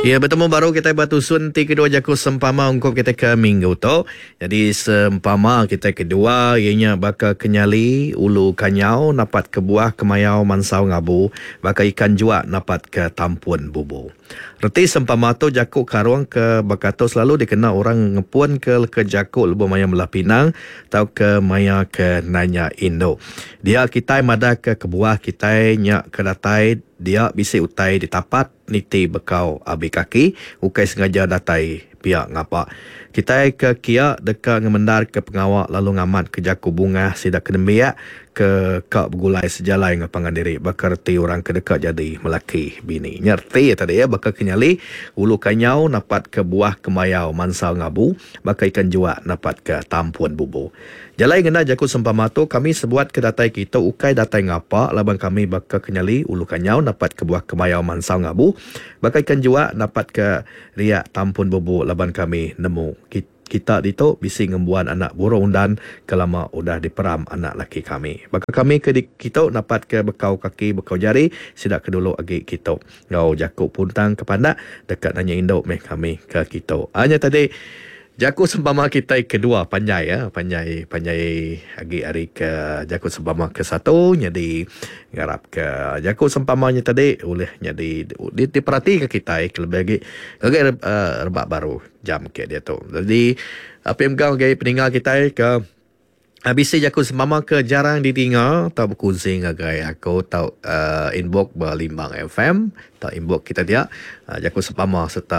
Ya, bertemu baru kita bertusun ti kedua jaku sempama ungkup kita ke minggu tu. Jadi sempama kita kedua ianya bakal kenyali ulu kanyau napat ke buah kemayau mansau ngabu, bakal ikan juak napat ke tampun bubu. Reti sempama tu jakuk karuang ke bakato selalu dikenal orang ngepun ke jakuk lebu maya Melah Pinang atau ke maya ke Nanya Indo. Dia kita mada ke buah kita nyak ke datai dia bisi utai ditapat niti bekau abi kaki ukai sengaja datai pihak ngapa. Kita ke kia dekat ngemendar ke pengawak lalu ngamat ke jaku bunga sidak kenembiak ke kak bergulai sejalai ngapangan diri bakal reti orang ke dekat jadi melaki bini. Nyerti ya tadi ya bakal kenyali ulu kanyau napat ke buah kemayau mansau ngabu bakal ikan juak napat ke tampuan bubu. Jalai ngena jaku sempama tu kami sebuat ke datai kita ukai datai ngapa labang kami bakal kenyali ulu kanyau napat ke buah kemayau mansau ngabu bakal ikan juak napat ke riak tampun bubu labang kami nemu kita dito bisi ngembuan anak burung undan kelama udah diperam anak laki kami. Bakal kami ke kita napat ke bekau kaki bekau jari sidak kedulu agi kita. Ngau jakuk puntang kepandak dekat Nanya Indo meh kami ke kita. Hanya tadi jaku sempama kita kedua panjai ya, panjai agi hari ke jaku sempama ke satu jadi garap ke jaku sempamanya tadi oleh jadi diperhati ke kita lebih lagi rebak baru jam ke dia tu. Jadi apa yang kau gaya peninggal kita ke habis jaku sempama ke jarang ditinggal tau berkongsi ngagai aku tau inbox berlimbang FM tau inbox kita dia jaku sempama serta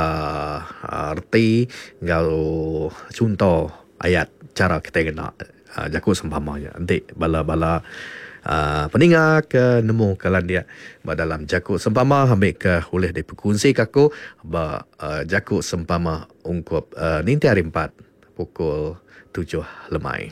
arti ngau contoh ayat cara kita kena jaku sempamanya nanti bala-bala peninggal ke nemu kalan dia dalam jaku sempama ambil ke boleh diperkongsi ke aku jaku sempama ungkup ninti hari 4 pukul 7 lemai.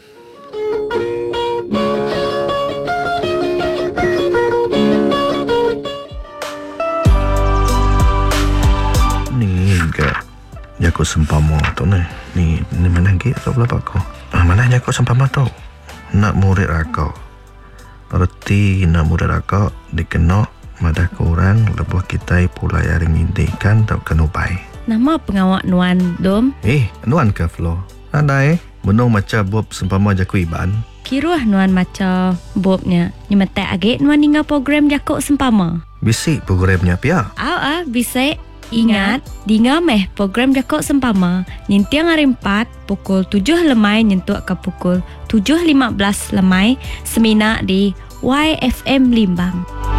Ni ke jaku sempama tu ni mana lagi tu berapa kau mana jaku sempama tu nak murid rakau erti nak murid rakau dikenal madah korang lebuh kita pulai hari ngintikan tak kenupai nama pengawak Nuan Dom Nuan ke Flo ada menung macam bob sempama jaku iban kiruah Nuan macam bobnya nyemetek age Nuan tinggal program jakuk sempama bisik programnya pia bisik ingat dinga meh program jakuk sempama nintiang hari 4 pukul 7 lemai nyentuh ke pukul 7.15 lemai semina di YFM Limbang.